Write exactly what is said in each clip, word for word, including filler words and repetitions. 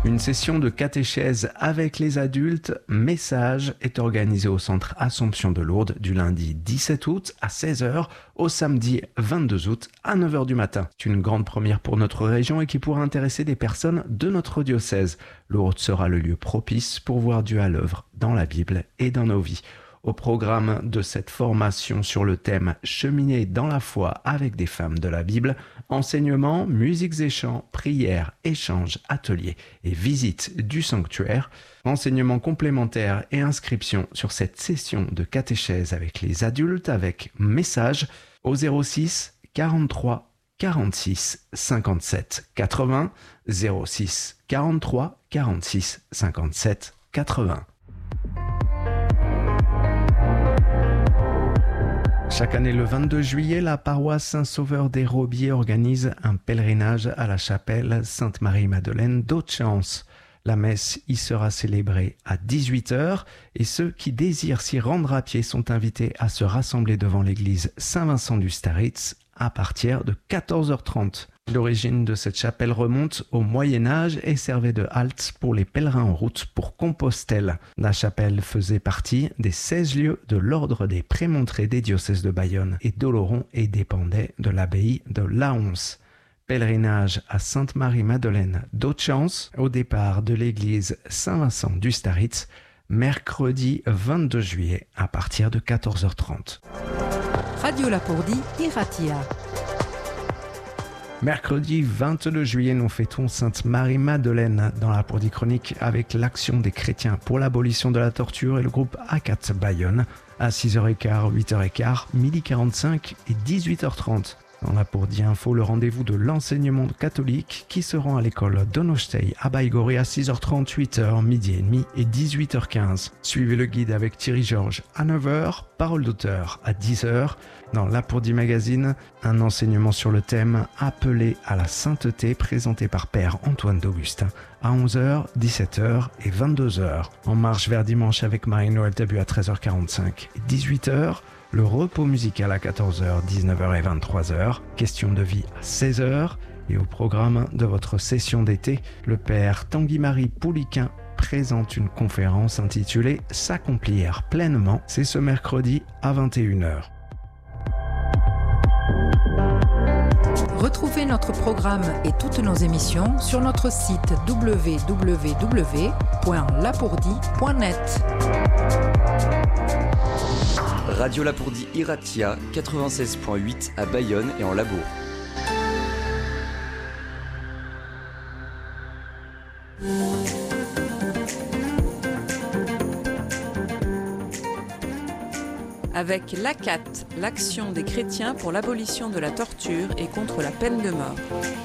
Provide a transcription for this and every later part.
Une session de catéchèse avec les adultes, Message, est organisée au centre Assomption de Lourdes du lundi dix-sept août à seize heures au samedi vingt-deux août à neuf heures du matin. C'est une grande première pour notre région et qui pourra intéresser des personnes de notre diocèse. Lourdes sera le lieu propice pour voir Dieu à l'œuvre dans la Bible et dans nos vies. Au programme de cette formation sur le thème « Cheminer dans la foi avec des femmes de la Bible », enseignements, musiques et chants, prières, échanges, ateliers et visites du sanctuaire, enseignements complémentaires et inscriptions sur cette session de catéchèse avec les adultes avec Message au zéro six quarante-trois quarante-six cinquante-sept quatre-vingts, zéro six quarante-trois quarante-six cinquante-sept quatre-vingts. Chaque année, le vingt-deux juillet, la paroisse Saint-Sauveur des Robiers organise un pèlerinage à la chapelle Sainte-Marie-Madeleine d'Auchance. La messe y sera célébrée à dix-huit heures et ceux qui désirent s'y rendre à pied sont invités à se rassembler devant l'église Saint-Vincent du Staritz à partir de quatorze heures trente. L'origine de cette chapelle remonte au Moyen-Âge et servait de halte pour les pèlerins en route pour Compostelle. La chapelle faisait partie des seize lieux de l'ordre des prémontrés des diocèses de Bayonne et d'Oloron et dépendait de l'abbaye de Laonce. Pèlerinage à Sainte-Marie-Madeleine d'Auchance au départ de l'église Saint-Vincent du Staritz, mercredi vingt-deux juillet à partir de quatorze heures trente. Radio Lapourdie, Iratia. Mercredi vingt-deux juillet, nous fêtons Sainte Marie-Madeleine dans la Lapourdie chronique avec l'Action des chrétiens pour l'abolition de la torture et le groupe A quatre Bayonne à six heures quinze, huit heures quinze, midi quarante-cinq et dix-huit heures trente. Dans la Lapourdie Info, le rendez-vous de l'enseignement catholique qui se rend à l'école Donostei à Baïgoré à six heures trente, huit heures, midi et demi et dix-huit heures quinze. Suivez le guide avec Thierry Georges à neuf heures, parole d'auteur à dix heures. Dans la Lapourdie Magazine, un enseignement sur le thème Appelé à la sainteté présenté par Père Antoine d'Augustin à onze heures, dix-sept heures et vingt-deux heures. En marche vers dimanche avec Marie-Noël Tabu à treize heures quarante-cinq et dix-huit heures. Le repos musical à quatorze heures, dix-neuf heures et vingt-trois heures. Question de vie à seize heures. Et au programme de votre session d'été, le père Tanguy-Marie Pouliquin présente une conférence intitulée « S'accomplir pleinement ». C'est ce mercredi à vingt et une heures. Retrouvez notre programme et toutes nos émissions sur notre site w w w point lapourdie point net. Radio Lapourdie Iratia quatre-vingt-seize virgule huit à Bayonne et en Labourd. Avec l'A C A T, l'Action des chrétiens pour l'abolition de la torture et contre la peine de mort.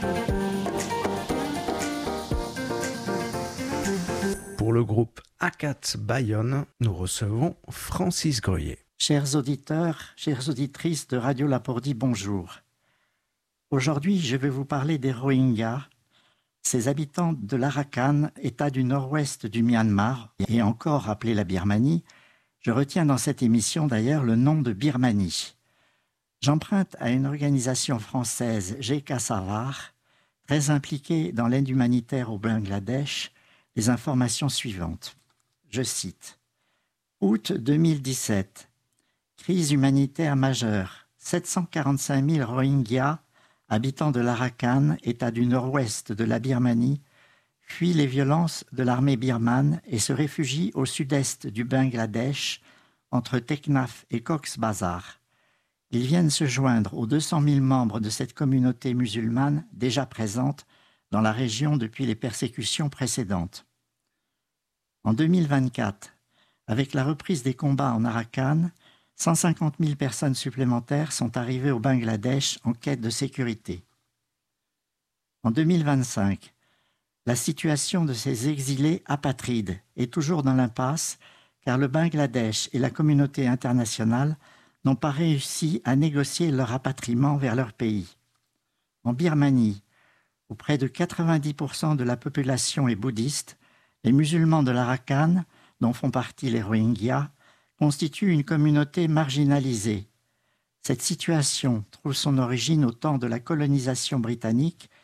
Pour le groupe A C A T Bayonne, nous recevons Francis Greuillet. Chers auditeurs, chères auditrices de Radio Lapourdie, bonjour. Aujourd'hui, je vais vous parler des Rohingyas, ces habitants de l'Arakan, État du nord-ouest du Myanmar, et encore appelé la Birmanie. Je retiens dans cette émission d'ailleurs le nom de Birmanie. J'emprunte à une organisation française, G K Savar, très impliquée dans l'aide humanitaire au Bangladesh, les informations suivantes. Je cite. Août deux mille dix-sept. Crise humanitaire majeure. sept cent quarante-cinq mille Rohingyas, habitants de l'Arakan, État du nord-ouest de la Birmanie, fuient les violences de l'armée birmane et se réfugient au sud-est du Bangladesh, entre Teknaf et Cox's Bazar. Ils viennent se joindre aux deux cent mille membres de cette communauté musulmane déjà présente dans la région depuis les persécutions précédentes. En deux mille vingt-quatre, avec la reprise des combats en Arakan, cent cinquante mille personnes supplémentaires sont arrivées au Bangladesh en quête de sécurité. En deux mille vingt-cinq, la situation de ces exilés apatrides est toujours dans l'impasse car le Bangladesh et la communauté internationale n'ont pas réussi à négocier leur rapatriement vers leur pays. En Birmanie, où près de quatre-vingt-dix pour cent de la population est bouddhiste, les musulmans de l'Arakan, dont font partie les Rohingyas, constituent une communauté marginalisée. Cette situation trouve son origine au temps de la colonisation britannique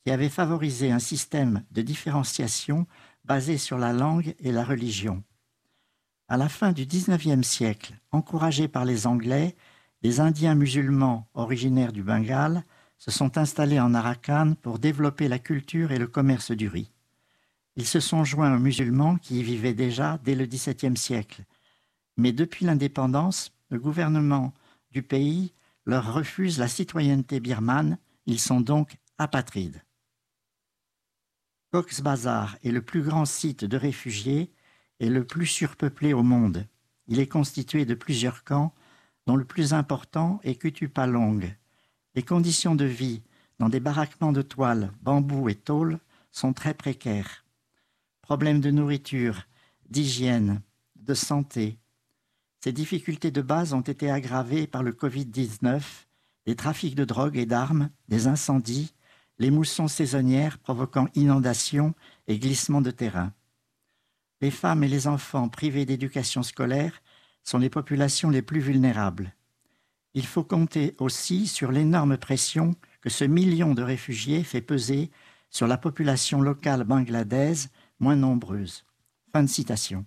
qui avait favorisé un système de différenciation basé sur la langue et la religion. À la fin du dix-neuvième siècle, encouragés par les Anglais, des Indiens musulmans originaires du Bengale se sont installés en Arakan pour développer la culture et le commerce du riz. Ils se sont joints aux musulmans qui y vivaient déjà dès le dix-septième siècle. Mais depuis l'indépendance, le gouvernement du pays leur refuse la citoyenneté birmane. Ils sont donc apatrides. Cox's Bazar est le plus grand site de réfugiés et le plus surpeuplé au monde. Il est constitué de plusieurs camps, dont le plus important est Kutupalong. Les conditions de vie dans des baraquements de toile, bambou et tôle sont très précaires. Problèmes de nourriture, d'hygiène, de santé. Ces difficultés de base ont été aggravées par le covid dix-neuf, des trafics de drogue et d'armes, des incendies, les moussons saisonnières provoquant inondations et glissements de terrain. Les femmes et les enfants privés d'éducation scolaire sont les populations les plus vulnérables. Il faut compter aussi sur l'énorme pression que ce million de réfugiés fait peser sur la population locale bangladaise moins nombreuse. Fin de citation.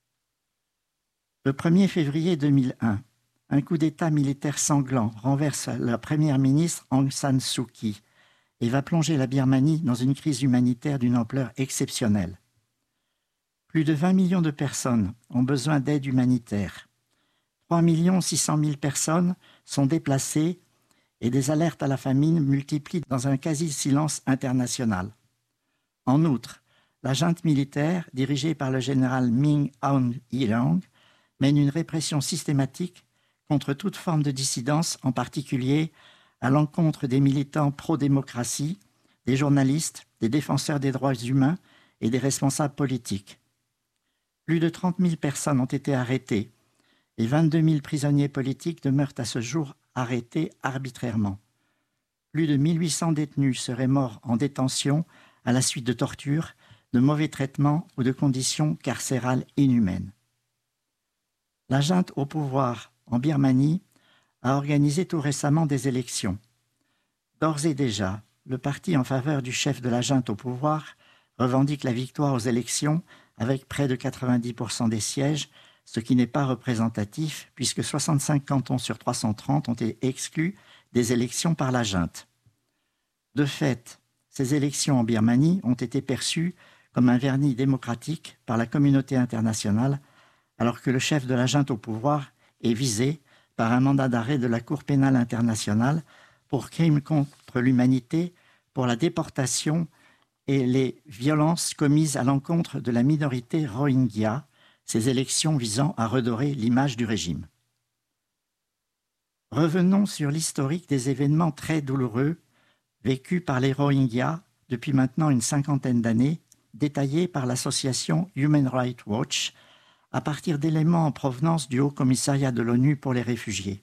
Le premier février deux mille un, un coup d'État militaire sanglant renverse la première ministre Aung San Suu Kyi et va plonger la Birmanie dans une crise humanitaire d'une ampleur exceptionnelle. Plus de vingt millions de personnes ont besoin d'aide humanitaire. trois millions six cent mille personnes sont déplacées et des alertes à la famine multiplient dans un quasi-silence international. En outre, la junte militaire, dirigée par le général Min Aung Hlaing, mène une répression systématique contre toute forme de dissidence, en particulier à l'encontre des militants pro-démocratie, des journalistes, des défenseurs des droits humains et des responsables politiques. Plus de trente mille personnes ont été arrêtées et vingt-deux mille prisonniers politiques demeurent à ce jour arrêtés arbitrairement. Plus de mille huit cents détenus seraient morts en détention à la suite de tortures, de mauvais traitements ou de conditions carcérales inhumaines. La junte au pouvoir en Birmanie a organisé tout récemment des élections. D'ores et déjà, le parti en faveur du chef de la junte au pouvoir revendique la victoire aux élections avec près de quatre-vingt-dix pour cent des sièges, ce qui n'est pas représentatif puisque soixante-cinq cantons sur trois cent trente ont été exclus des élections par la junte. De fait, ces élections en Birmanie ont été perçues comme un vernis démocratique par la communauté internationale, alors que le chef de la junte au pouvoir est visé par un mandat d'arrêt de la Cour pénale internationale pour crimes contre l'humanité, pour la déportation et les violences commises à l'encontre de la minorité Rohingya, ces élections visant à redorer l'image du régime. Revenons sur l'historique des événements très douloureux vécus par les Rohingyas depuis maintenant une cinquantaine d'années, détaillés par l'association Human Rights Watch, à partir d'éléments en provenance du Haut Commissariat de l'ONU pour les réfugiés.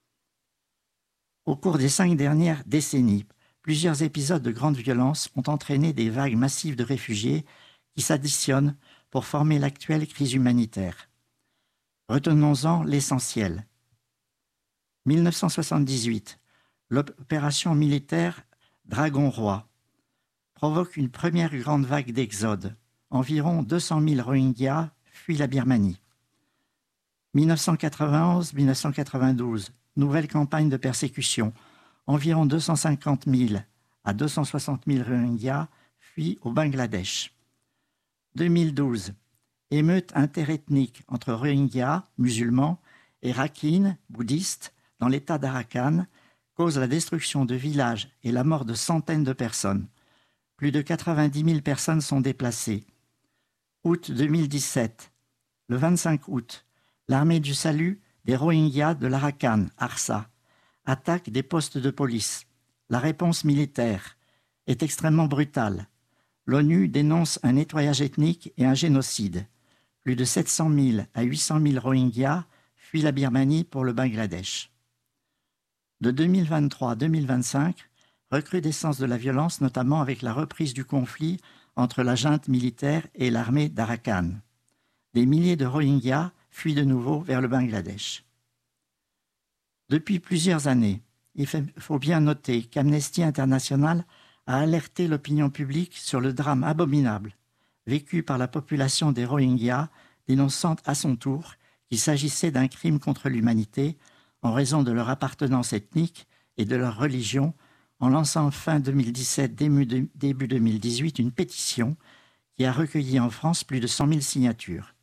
Au cours des cinq dernières décennies, plusieurs épisodes de grande violence ont entraîné des vagues massives de réfugiés qui s'additionnent pour former l'actuelle crise humanitaire. Retenons-en l'essentiel. mille neuf cent soixante-dix-huit, l'opération militaire Dragon Roi provoque une première grande vague d'exode. Environ deux cent mille Rohingyas fuient la Birmanie. mille neuf cent quatre-vingt-onze mille neuf cent quatre-vingt-douze, nouvelle campagne de persécution. Environ deux cent cinquante mille à deux cent soixante mille Rohingyas fuient au Bangladesh. deux mille douze, émeute interethnique entre Rohingyas, musulmans, et Rakhine, bouddhistes, dans l'état d'Arakan, cause la destruction de villages et la mort de centaines de personnes. Plus de quatre-vingt-dix mille personnes sont déplacées. Août deux mille dix-sept, le vingt-cinq août, l'armée du salut des Rohingyas de l'Arakan, Arsa, attaque des postes de police. La réponse militaire est extrêmement brutale. L'ONU dénonce un nettoyage ethnique et un génocide. Plus de sept cent mille à huit cent mille Rohingyas fuient la Birmanie pour le Bangladesh. De deux mille vingt-trois à deux mille vingt-cinq, recrudescence de la violence, notamment avec la reprise du conflit entre la junte militaire et l'armée d'Arakan. Des milliers de Rohingyas fuient de nouveau vers le Bangladesh. Depuis plusieurs années, il faut bien noter qu'Amnesty International a alerté l'opinion publique sur le drame abominable vécu par la population des Rohingyas, dénonçant à son tour qu'il s'agissait d'un crime contre l'humanité en raison de leur appartenance ethnique et de leur religion, en lançant fin deux mille dix-sept, début deux mille dix-huit, une pétition qui a recueilli en France plus de cent mille signatures.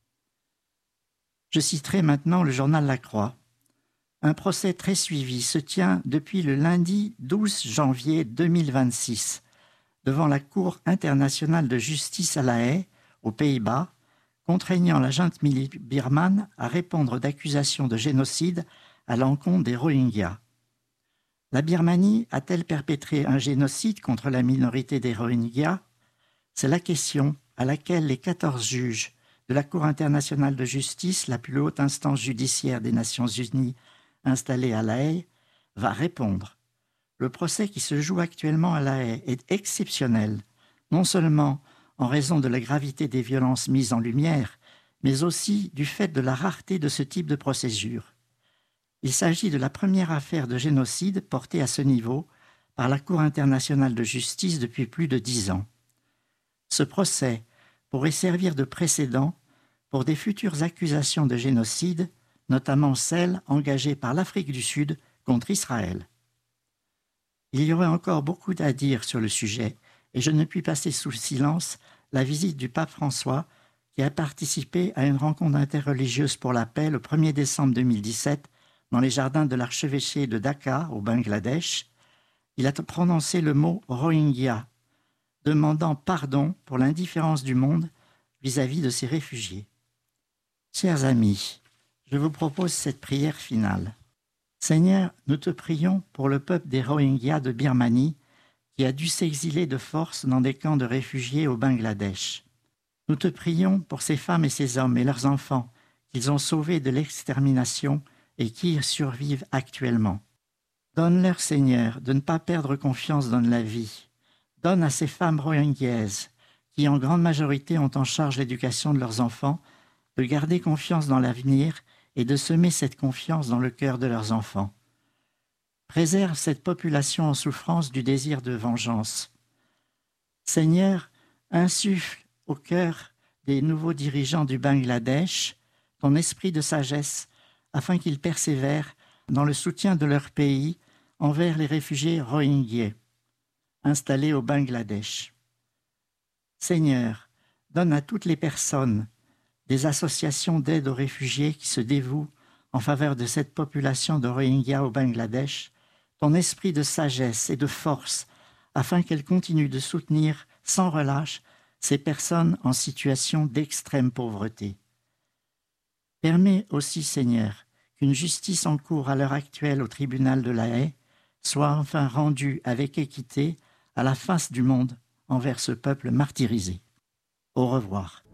Je citerai maintenant le journal La Croix. Un procès très suivi se tient depuis le lundi douze janvier deux mille vingt-six devant la Cour internationale de justice à La Haye, aux Pays-Bas, contraignant la junte militaire birmane à répondre d'accusations de génocide à l'encontre des Rohingyas. La Birmanie a-t-elle perpétré un génocide contre la minorité des Rohingyas? C'est la question à laquelle les quatorze juges de la Cour internationale de justice, la plus haute instance judiciaire des Nations unies installée à La Haye, va répondre. Le procès qui se joue actuellement à La Haye est exceptionnel, non seulement en raison de la gravité des violences mises en lumière, mais aussi du fait de la rareté de ce type de procédure. Il s'agit de la première affaire de génocide portée à ce niveau par la Cour internationale de justice depuis plus de dix ans. Ce procès pourrait servir de précédent pour des futures accusations de génocide, notamment celles engagées par l'Afrique du Sud contre Israël. Il y aurait encore beaucoup à dire sur le sujet, et je ne puis passer sous silence la visite du pape François, qui a participé à une rencontre interreligieuse pour la paix le premier décembre deux mille dix-sept dans les jardins de l'archevêché de Dhaka, au Bangladesh. Il a prononcé le mot « Rohingya », demandant pardon pour l'indifférence du monde vis-à-vis de ces réfugiés. Chers amis, je vous propose cette prière finale. Seigneur, nous te prions pour le peuple des Rohingyas de Birmanie qui a dû s'exiler de force dans des camps de réfugiés au Bangladesh. Nous te prions pour ces femmes et ces hommes et leurs enfants qu'ils ont sauvés de l'extermination et qui y survivent actuellement. Donne-leur, Seigneur, de ne pas perdre confiance dans la vie. Donne à ces femmes rohingyaises, qui en grande majorité ont en charge l'éducation de leurs enfants, de garder confiance dans l'avenir et de semer cette confiance dans le cœur de leurs enfants. Préserve cette population en souffrance du désir de vengeance. Seigneur, insuffle au cœur des nouveaux dirigeants du Bangladesh ton esprit de sagesse afin qu'ils persévèrent dans le soutien de leur pays envers les réfugiés rohingyas installés au Bangladesh. Seigneur, donne à toutes les personnes des associations d'aide aux réfugiés qui se dévouent en faveur de cette population de Rohingyas au Bangladesh, ton esprit de sagesse et de force, afin qu'elles continuent de soutenir sans relâche ces personnes en situation d'extrême pauvreté. Permets aussi, Seigneur, qu'une justice en cours à l'heure actuelle au tribunal de La Haye soit enfin rendue avec équité à la face du monde envers ce peuple martyrisé. Au revoir.